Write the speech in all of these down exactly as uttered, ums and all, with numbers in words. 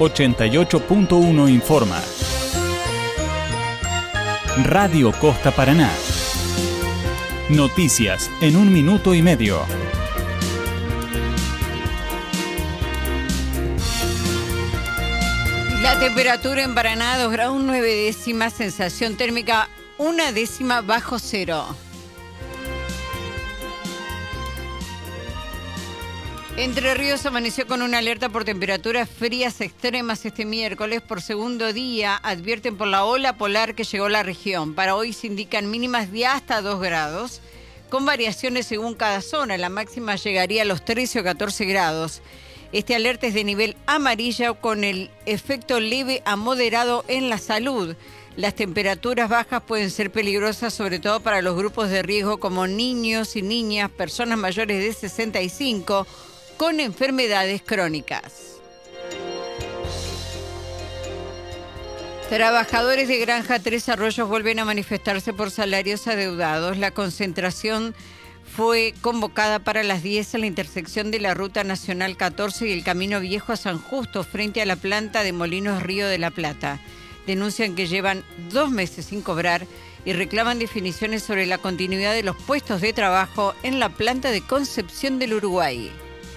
ochenta y ocho punto uno informa. Radio Costa Paraná. Noticias en un minuto y medio. La temperatura en Paraná, dos grados nueve décimas, sensación térmica una décima bajo cero. Entre Ríos amaneció con una alerta por temperaturas frías extremas este miércoles. Por segundo día advierten por la ola polar que llegó a la región. Para hoy se indican mínimas de hasta dos grados, con variaciones según cada zona. La máxima llegaría a los trece o catorce grados. Este alerta es de nivel amarilla con el efecto leve a moderado en la salud. Las temperaturas bajas pueden ser peligrosas, sobre todo para los grupos de riesgo como niños y niñas, personas mayores de sesenta y cinco con enfermedades crónicas. Trabajadores de Granja Tres Arroyos vuelven a manifestarse por salarios adeudados. La concentración fue convocada para las diez en la intersección de la Ruta Nacional catorce y el Camino Viejo a San Justo, frente a la planta de Molinos Río de la Plata. Denuncian que llevan dos meses sin cobrar y reclaman definiciones sobre la continuidad de los puestos de trabajo en la planta de Concepción del Uruguay.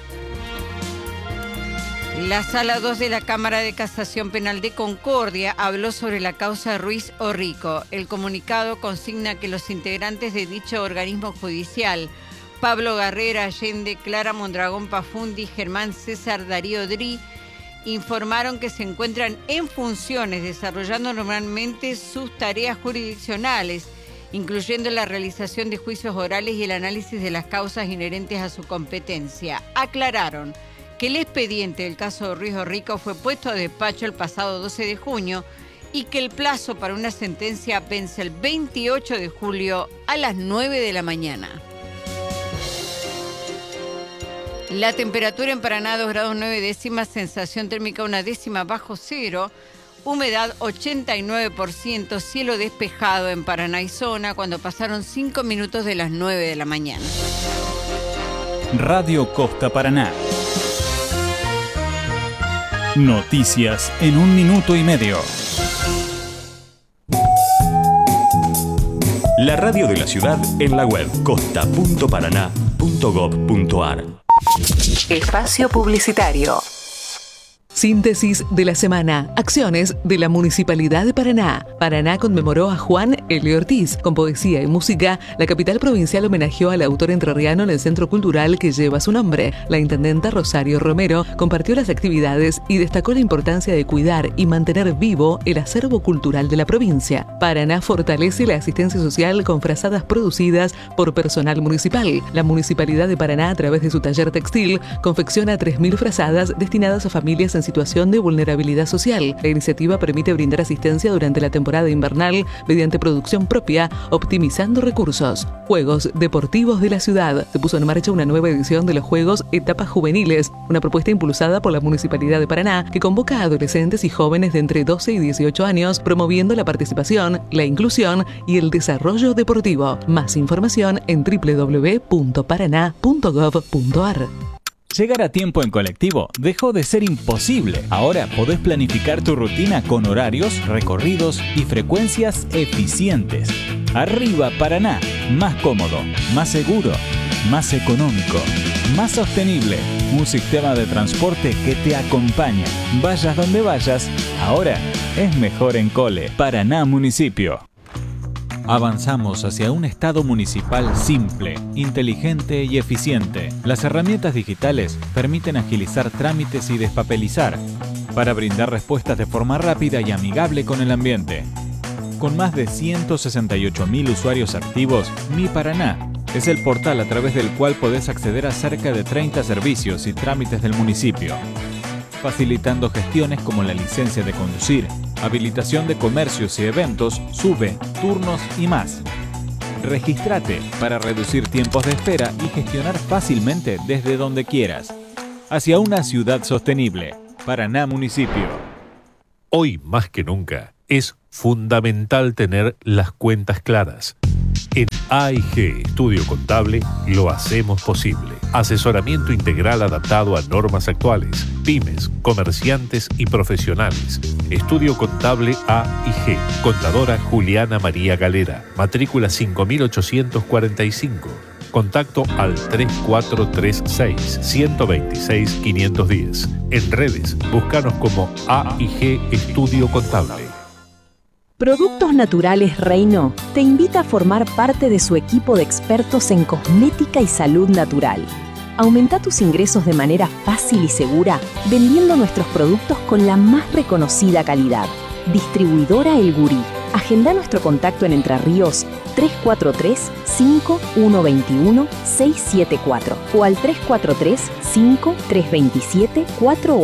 La Sala dos de la Cámara de Casación Penal de Concordia habló sobre la causa Ruiz Orrico. El comunicado consigna que los integrantes de dicho organismo judicial, Pablo Garrera Allende, Clara Mondragón Pafundi, Germán César Darío Dri, informaron que se encuentran en funciones desarrollando normalmente sus tareas jurisdiccionales, incluyendo la realización de juicios orales y el análisis de las causas inherentes a su competencia. Aclararon que el expediente del caso de Ruiz Orrico fue puesto a despacho el pasado doce de junio y que el plazo para una sentencia vence el veintiocho de julio a las nueve de la mañana. La temperatura en Paraná, dos grados nueve décimas, sensación térmica una décima bajo cero, humedad ochenta y nueve por ciento, cielo despejado en Paraná y zona cuando pasaron cinco minutos de las nueve de la mañana. Radio Costa Paraná. Noticias en un minuto y medio. La radio de la ciudad en la web costa punto paraná punto gob punto ar. Espacio publicitario. Síntesis de la semana. Acciones de la Municipalidad de Paraná. Paraná conmemoró a Juan L. Ortiz. Con poesía y música, la capital provincial homenajeó al autor entrerriano en el centro cultural que lleva su nombre. La intendenta Rosario Romero compartió las actividades y destacó la importancia de cuidar y mantener vivo el acervo cultural de la provincia. Paraná fortalece la asistencia social con frazadas producidas por personal municipal. La Municipalidad de Paraná, a través de su taller textil, confecciona tres mil frazadas destinadas a familias en situación de vulnerabilidad social. La iniciativa permite brindar asistencia durante la temporada invernal mediante producción propia, optimizando recursos. Juegos Deportivos de la Ciudad. Se puso en marcha una nueva edición de los Juegos Etapas Juveniles, una propuesta impulsada por la Municipalidad de Paraná que convoca a adolescentes y jóvenes de entre doce y dieciocho años, promoviendo la participación, la inclusión y el desarrollo deportivo. Más información en doble u doble u doble u punto paraná punto gob punto ar. Llegar a tiempo en colectivo dejó de ser imposible. Ahora podés planificar tu rutina con horarios, recorridos y frecuencias eficientes. Arriba Paraná, más cómodo, más seguro, más económico, más sostenible. Un sistema de transporte que te acompaña. Vayas donde vayas, ahora es mejor en Cole. Paraná Municipio. Avanzamos hacia un Estado municipal simple, inteligente y eficiente. Las herramientas digitales permiten agilizar trámites y despapelizar para brindar respuestas de forma rápida y amigable con el ambiente. Con más de ciento sesenta y ocho mil usuarios activos, Mi Paraná es el portal a través del cual podés acceder a cerca de treinta servicios y trámites del municipio, facilitando gestiones como la licencia de conducir, habilitación de comercios y eventos, sube, turnos y más. Regístrate para reducir tiempos de espera y gestionar fácilmente desde donde quieras. Hacia una ciudad sostenible. Paraná Municipio. Hoy más que nunca es fundamental tener las cuentas claras. En A I G Estudio Contable lo hacemos posible. Asesoramiento integral adaptado a normas actuales, pymes, comerciantes y profesionales. Estudio Contable A I G. Contadora Juliana María Galera. Matrícula cinco mil ochocientos cuarenta y cinco. Contacto al tres cuatro tres seis, uno dos seis, cinco uno cero. En redes, búscanos como A I G Estudio Contable. Productos Naturales Reino te invita a formar parte de su equipo de expertos en cosmética y salud natural. Aumenta tus ingresos de manera fácil y segura vendiendo nuestros productos con la más reconocida calidad. Distribuidora El Gurí. Agenda nuestro contacto en Entre Ríos tres cuatro tres, cinco uno dos uno, seis siete cuatro o al tres cuatro tres, cinco tres dos siete, cuatro ocho.